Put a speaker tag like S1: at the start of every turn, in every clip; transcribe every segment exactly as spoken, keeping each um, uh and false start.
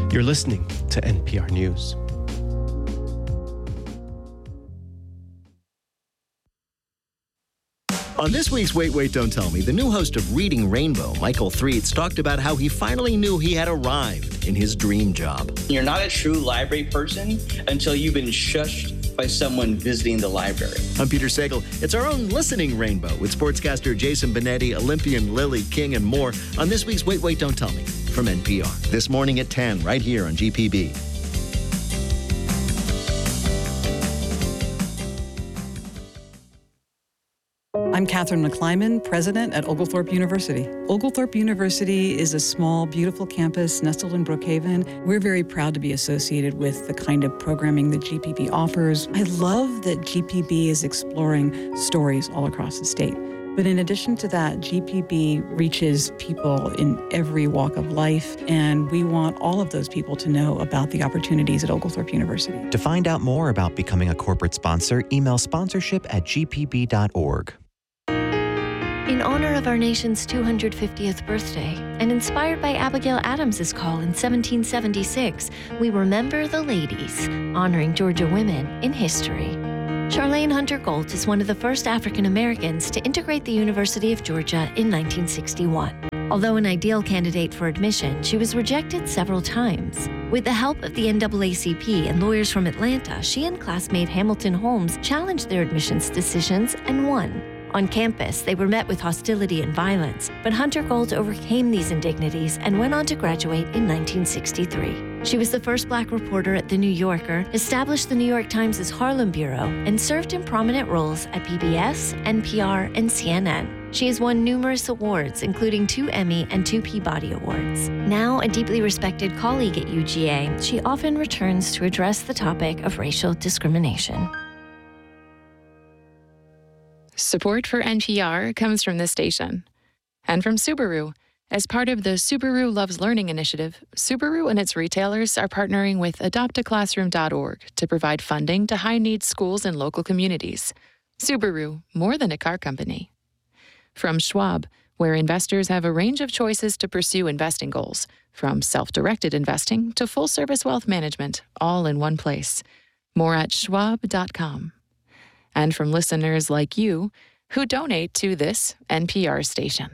S1: You're listening to N P R News.
S2: On this week's Wait, Wait, Don't Tell Me, the new host of Reading Rainbow, Michael Threets, talked about how he finally knew he had arrived in his dream job.
S3: You're not a true library person until you've been shushed by someone visiting the library.
S2: I'm Peter Sagal. It's our own listening rainbow with sportscaster Jason Benetti, Olympian Lily King, and more on this week's Wait, Wait, Don't Tell Me from N P R. This morning at ten, right here on G P B.
S4: I'm Catherine McClyman, president at Oglethorpe University. Oglethorpe University is a small, beautiful campus nestled in Brookhaven. We're very proud to be associated with the kind of programming that G P B offers. I love that G P B is exploring stories all across the state. But in addition to that, G P B reaches people in every walk of life, and we want all of those people to know about the opportunities at Oglethorpe University.
S5: To find out more about becoming a corporate sponsor, email sponsorship at g p b dot org.
S6: In honor of our nation's two hundred fiftieth birthday, and inspired by Abigail Adams's call in seventeen seventy-six, we remember the ladies, honoring Georgia women in history. Charlene Hunter Golt is one of the first African Americans to integrate the University of Georgia in nineteen sixty-one. Although an ideal candidate for admission, she was rejected several times. With the help of the N double A C P and lawyers from Atlanta, she and classmate Hamilton Holmes challenged their admissions decisions and won. On campus, they were met with hostility and violence, but Hunter Golt overcame these indignities and went on to graduate in nineteen sixty-three. She was the first Black reporter at The New Yorker, established the New York Times' Harlem Bureau, and served in prominent roles at P B S, N P R, and C N N. She has won numerous awards, including two Emmy and two Peabody Awards. Now a deeply respected colleague at U G A, she often returns to address the topic of racial discrimination.
S7: Support for N P R comes from this station and from Subaru. As part of the Subaru Loves Learning initiative, Subaru and its retailers are partnering with adopt a classroom dot org to provide funding to high-needs schools and local communities. Subaru, more than a car company. From Schwab, where investors have a range of choices to pursue investing goals, from self-directed investing to full-service wealth management, all in one place. More at schwab dot com. And from listeners like you who donate to this N P R station.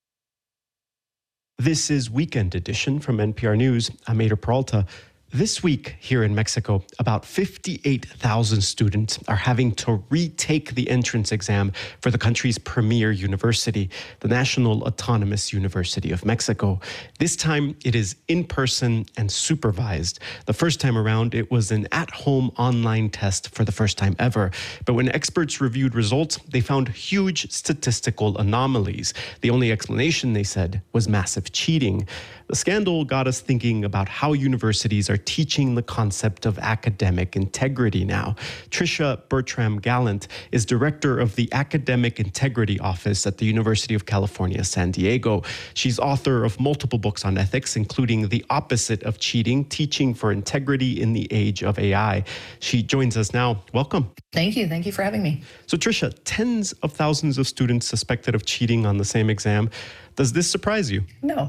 S1: This is Weekend Edition from N P R News. I'm Ada Peralta. This week here in Mexico, about fifty-eight thousand students are having to retake the entrance exam for the country's premier university, the National Autonomous University of Mexico. This time, it is in-person and supervised. The first time around, it was an at-home online test for the first time ever. But when experts reviewed results, they found huge statistical anomalies. The only explanation, they said, was massive cheating. The scandal got us thinking about how universities are teaching the concept of academic integrity now. Tricia Bertram-Gallant is director of the Academic Integrity Office at the University of California, San Diego. She's author of multiple books on ethics, including The Opposite of Cheating, Teaching for Integrity in the Age of A I. She joins us now. Welcome.
S8: Thank you. Thank you for having me.
S1: So, Tricia, tens of thousands of students suspected of cheating on the same exam. Does this surprise you?
S8: No.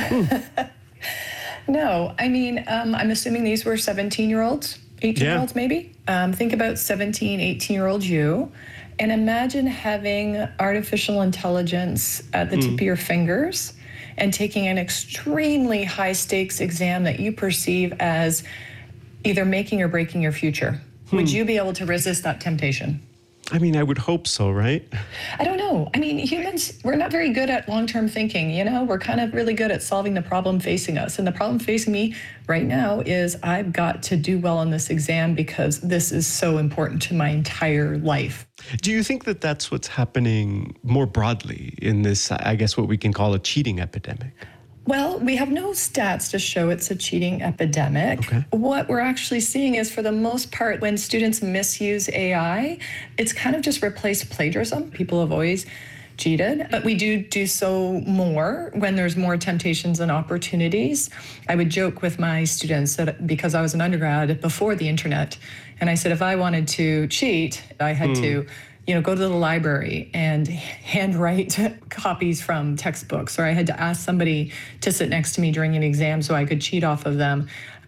S8: No, I mean, um, I'm assuming these were seventeen-year-olds, eighteen-year-olds yeah. maybe. Um, think about seventeen, eighteen-year-old you, and imagine having artificial intelligence at the mm. tip of your fingers and taking an extremely high-stakes exam that you perceive as either making or breaking your future. Hmm. Would you be able to resist that temptation?
S1: I mean, I would hope so, right?
S8: I don't know. I mean, humans, we're not very good at long-term thinking, you know? We're kind of really good at solving the problem facing us. And the problem facing me right now is I've got to do well on this exam because this is so important to my entire life.
S1: Do you think that that's what's happening more broadly in this, I guess, what we can call a cheating epidemic?
S8: Well, we have no stats to show it's a cheating epidemic.
S1: Okay.
S8: What we're actually seeing is, for the most part, when students misuse A I, it's kind of just replaced plagiarism. People have always cheated, but we do do so more when there's more temptations and opportunities. I would joke with my students that because I was an undergrad before the internet, and I said if I wanted to cheat, I had mm. to you know, go to the library and handwrite copies from textbooks, or I had to ask somebody to sit next to me during an exam so I could cheat off of them.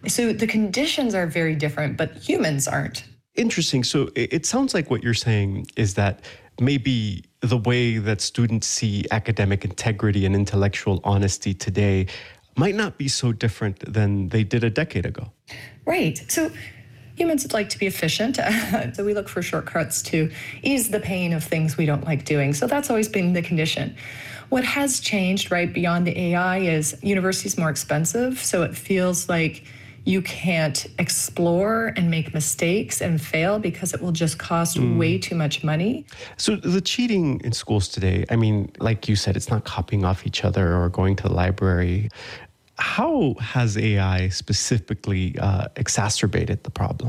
S8: So the conditions are very different, but humans aren't.
S1: Interesting. So it it sounds like what you're saying is that maybe the way that students see academic integrity and intellectual honesty today might not be so different than they did a decade ago.
S8: Right. So humans like to be efficient, so we look for shortcuts to ease the pain of things we don't like doing. So that's always been the condition. What has changed, right, beyond the A I is university's more expensive, so it feels like you can't explore and make mistakes and fail because it will just cost mm. way too much money.
S1: So the cheating in schools today, I mean, like you said, it's not copying off each other or going to the library. How has A I specifically uh, exacerbated the problem?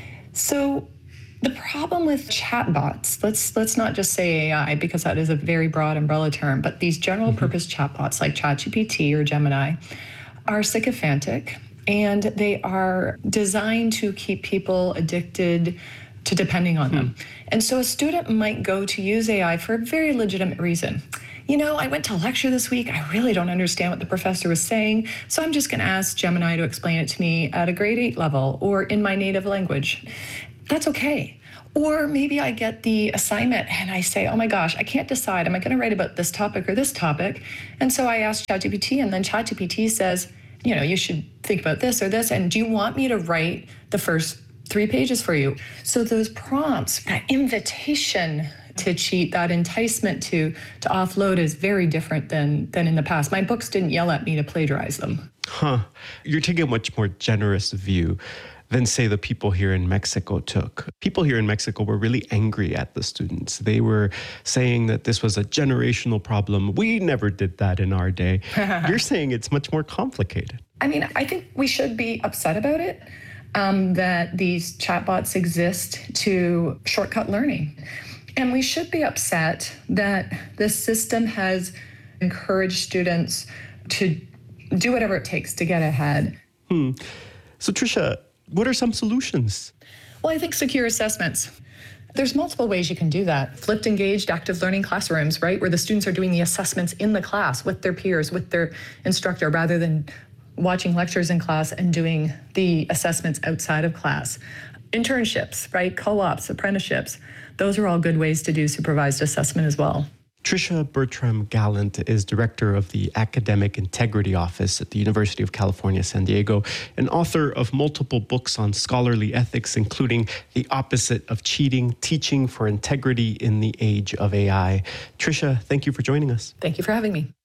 S8: So the problem with chatbots, let's let's not just say A I because that is a very broad umbrella term, but these general mm-hmm. purpose chatbots like ChatGPT or Gemini are sycophantic, and they are designed to keep people addicted to depending on mm. them. And so a student might go to use A I for a very legitimate reason. You know, I went to a lecture this week. I really don't understand what the professor was saying, so I'm just going to ask Gemini to explain it to me at a grade eight level or in my native language. That's okay. Or maybe I get the assignment and I say, oh my gosh, I can't decide. Am I going to write about this topic or this topic? And so I ask ChatGPT, and then ChatGPT says, you know, you should think about this or this. And do you want me to write the first three pages for you? So those prompts, that invitation to cheat, that enticement to to offload is very different than than in the past. My books didn't yell at me to plagiarize them.
S1: Huh. You're taking a much more generous view than, say, the people here in Mexico took. People here in Mexico were really angry at the students. They were saying that this was a generational problem. We never did that in our day. You're saying it's much more complicated.
S8: I mean, I think we should be upset about it, um, that these chatbots exist to shortcut learning. And we should be upset that the system has encouraged students to do whatever it takes to get ahead.
S1: Hmm. So, Tricia, what are some solutions?
S8: Well, I think secure assessments. There's multiple ways you can do that. Flipped engaged active learning classrooms, right, where the students are doing the assessments in the class with their peers, with their instructor, rather than watching lectures in class and doing the assessments outside of class. Internships, right, co-ops, apprenticeships. Those are all good ways to do supervised assessment as well.
S1: Tricia Bertram-Gallant is director of the Academic Integrity Office at the University of California, San Diego, and author of multiple books on scholarly ethics, including The Opposite of Cheating, Teaching for Integrity in the Age of A I. Tricia, thank you for joining us.
S8: Thank you for having me.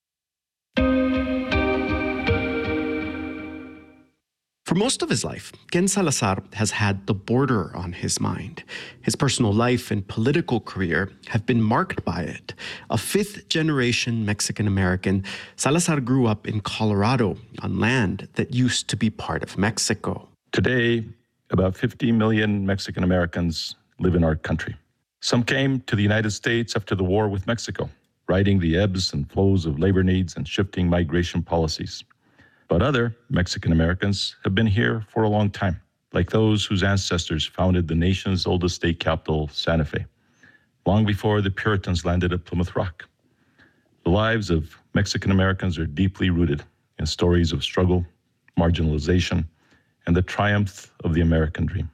S1: For most of his life, Ken Salazar has had the border on his mind. His personal life and political career have been marked by it. A fifth-generation Mexican-American, Salazar grew up in Colorado on land that used to be part of Mexico.
S9: Today, about fifty million Mexican Americans live in our country. Some came to the United States after the war with Mexico, riding the ebbs and flows of labor needs and shifting migration policies. But other Mexican Americans have been here for a long time, like those whose ancestors founded the nation's oldest state capital, Santa Fe, long before the Puritans landed at Plymouth Rock. The lives of Mexican Americans are deeply rooted in stories of struggle, marginalization, and the triumph of the American dream.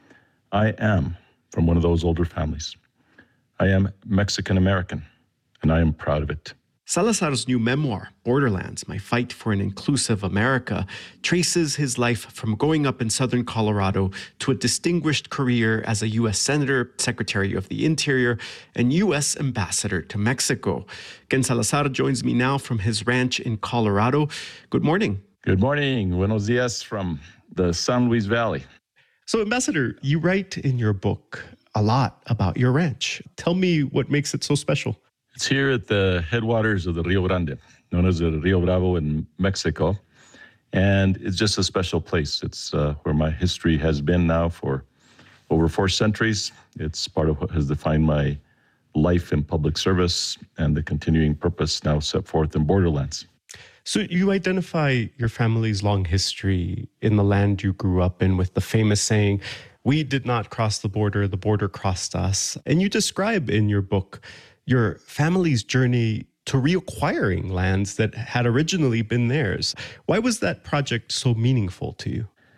S9: I am from one of those older families. I am Mexican American, and I am proud of it.
S1: Salazar's new memoir, Borderlands, My Fight for an Inclusive America, traces his life from growing up in southern Colorado to a distinguished career as a U S Senator, Secretary of the Interior, and U S Ambassador to Mexico. Ken Salazar joins me now from his ranch in Colorado. Good morning.
S9: Good morning. Buenos dias from the San Luis Valley.
S1: So, Ambassador, you write in your book a lot about your ranch. Tell me what makes it so special.
S9: It's here at the headwaters of the Rio Grande, known as the Rio Bravo in Mexico. And it's just a special place. It's uh, where my history has been now for over four centuries. It's part of what has defined my life in public service and the continuing purpose now set forth in Borderlands.
S1: So you identify your family's long history in the land you grew up in with the famous saying, "We did not cross the border, the border crossed us." And you describe in your book your family's journey to reacquiring lands that had originally been theirs. Why was that project so meaningful to you?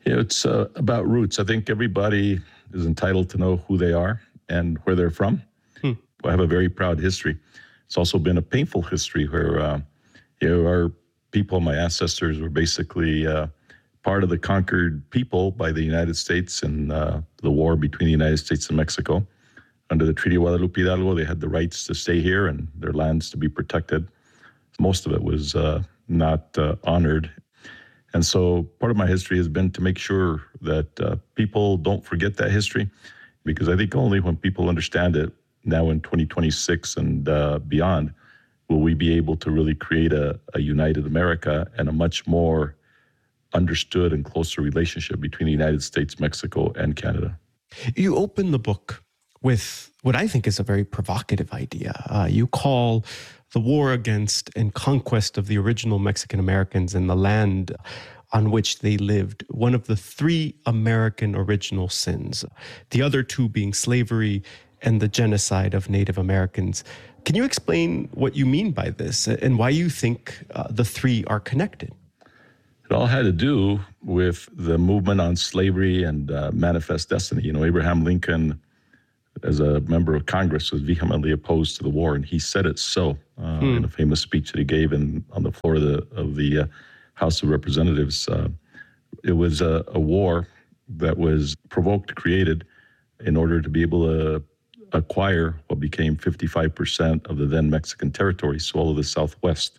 S9: Yeah, it's uh, about roots. I think everybody is entitled to know who they are and where they're from. Hmm. I have a very proud history. It's also been a painful history where uh, you know, our people, my ancestors, were basically uh, part of the conquered people by the United States in uh, the war between the United States and Mexico. Under the Treaty of Guadalupe Hidalgo, they had the rights to stay here and their lands to be protected. Most of it was uh, not uh, honored. And so part of my history has been to make sure that uh, people don't forget that history, because I think only when people understand it now in twenty twenty-six and uh, beyond will we be able to really create a, a united America and a much more understood and closer relationship between the United States, Mexico, and Canada.
S1: You open the book with what I think is a very provocative idea. Uh, you call the war against and conquest of the original Mexican Americans and the land on which they lived one of the three American original sins, the other two being slavery and the genocide of Native Americans. Can you explain what you mean by this and why you think uh, the three are connected?
S9: It all had to do with the movement on slavery and uh, manifest destiny. You know, Abraham Lincoln, as a member of Congress, was vehemently opposed to the war, and he said it so uh, hmm. in a famous speech that he gave in, on the floor of the, of the uh, House of Representatives. Uh, it was a, a war that was provoked, created in order to be able to acquire what became fifty-five percent of the then Mexican territory, so all of the Southwest.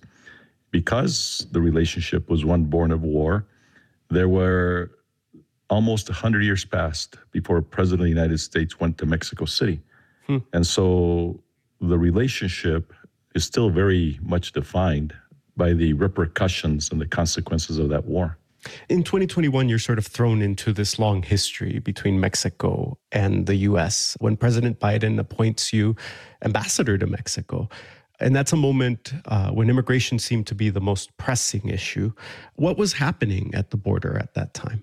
S9: Because the relationship was one born of war, there were almost one hundred years passed before a president of the United States went to Mexico City. Hmm. And so the relationship is still very much defined by the repercussions and the consequences of that war.
S1: In twenty twenty-one, you're sort of thrown into this long history between Mexico and the U S when President Biden appoints you ambassador to Mexico. And that's a moment uh, when immigration seemed to be the most pressing issue. What was happening at the border at that time?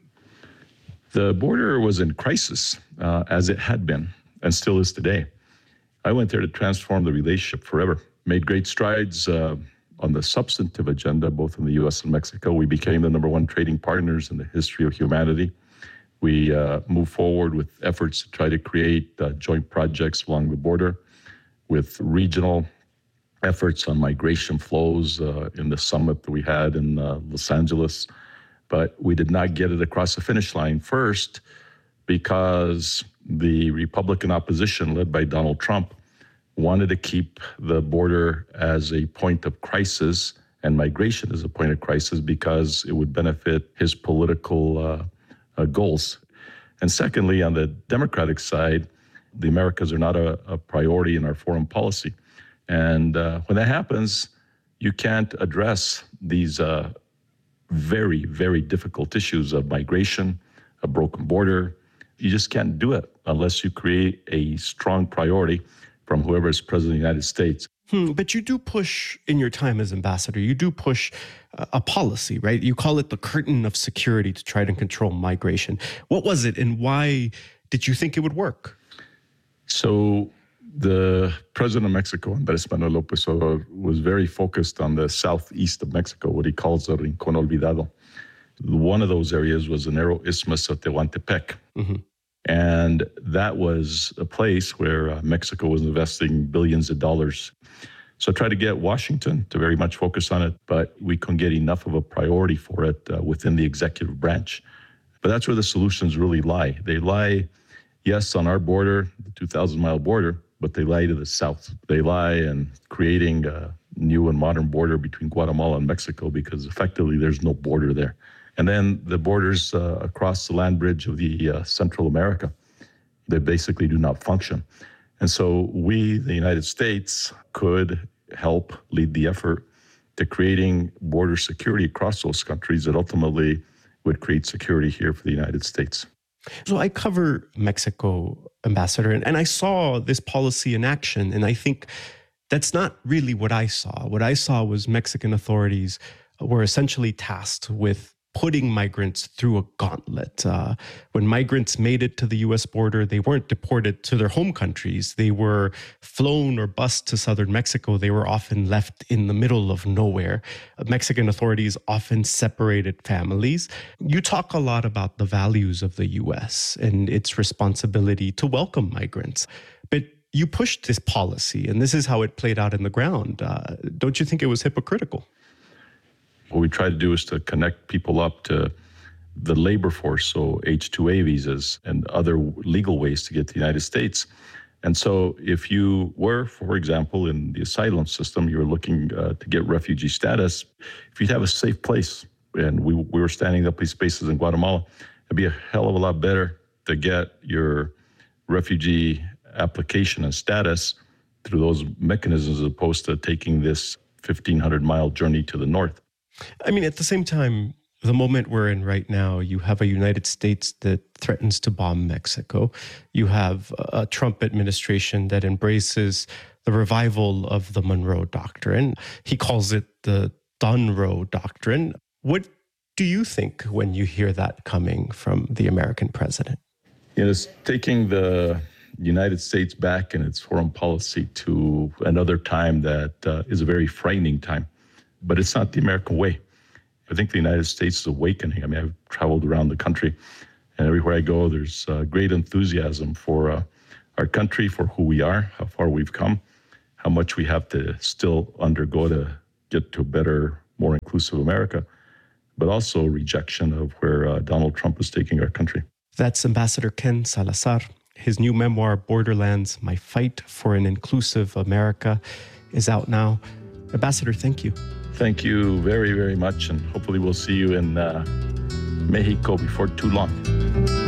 S9: The border was in crisis, uh, as it had been and still is today. I went there to transform the relationship forever. Made great strides uh, on the substantive agenda, both in the U S and Mexico. We became the number one trading partners in the history of humanity. We uh, moved forward with efforts to try to create uh, joint projects along the border with regional efforts on migration flows uh, in the summit that we had in uh, Los Angeles. But we did not get it across the finish line, first because the Republican opposition led by Donald Trump wanted to keep the border as a point of crisis and migration as a point of crisis because it would benefit his political uh, uh, goals. And secondly, on the Democratic side, the Americas are not a, a priority in our foreign policy. And uh, when that happens, you can't address these uh, very, very difficult issues of migration, a broken border. You just can't do it unless you create a strong priority from whoever is president of the United States.
S1: Hmm, but you do push, in your time as ambassador, you do push uh, a policy, right? You call it the curtain of security to try to control migration. What was it and why did you think it would work?
S9: So the president of Mexico, Andrés Manuel López Obrador, was very focused on the southeast of Mexico, what he calls the Rincón Olvidado. One of those areas was the narrow isthmus of Tehuantepec. Mm-hmm. And that was a place where uh, Mexico was investing billions of dollars. So I tried to get Washington to very much focus on it, but we couldn't get enough of a priority for it uh, within the executive branch. But that's where the solutions really lie. They lie, yes, on our border, the two thousand mile border, but they lie to the south. They lie in creating a new and modern border between Guatemala and Mexico because effectively there's no border there. And then the borders uh, across the land bridge of the uh, Central America, they basically do not function. And so we, the United States, could help lead the effort to creating border security across those countries that ultimately would create security here for the United States.
S1: So I cover Mexico, Ambassador, and, and I saw this policy in action, and I think that's not really what I saw. What I saw was Mexican authorities were essentially tasked with putting migrants through a gauntlet. Uh, when migrants made it to the U S border, they weren't deported to their home countries. They were flown or bused to southern Mexico. They were often left in the middle of nowhere. Mexican authorities often separated families. You talk a lot about the values of the U S and its responsibility to welcome migrants. But you pushed this policy, and this is how it played out in the ground. Uh, don't you think it was hypocritical?
S9: What we try to do is to connect people up to the labor force, so H two A visas and other legal ways to get to the United States. And so if you were, for example, in the asylum system, you were looking uh, to get refugee status, if you'd have a safe place, and we, we were standing up these spaces in Guatemala, it'd be a hell of a lot better to get your refugee application and status through those mechanisms as opposed to taking this fifteen hundred mile journey to the north.
S1: I mean, at the same time, the moment we're in right now, you have a United States that threatens to bomb Mexico. You have a Trump administration that embraces the revival of the Monroe Doctrine. He calls it the Dunroe Doctrine. What do you think when you hear that coming from the American president?
S9: You know, it's taking the United States back in its foreign policy to another time that uh, is a very frightening time. But it's not the American way. I think the United States is awakening. I mean, I've traveled around the country, and everywhere I go, there's uh, great enthusiasm for uh, our country, for who we are, how far we've come, how much we have to still undergo to get to a better, more inclusive America, but also rejection of where uh, Donald Trump is taking our country.
S1: That's Ambassador Ken Salazar. His new memoir, Borderlands, My Fight for an Inclusive America, is out now. Ambassador, thank you.
S9: Thank you very, very much, and hopefully we'll see you in uh, Mexico before too long.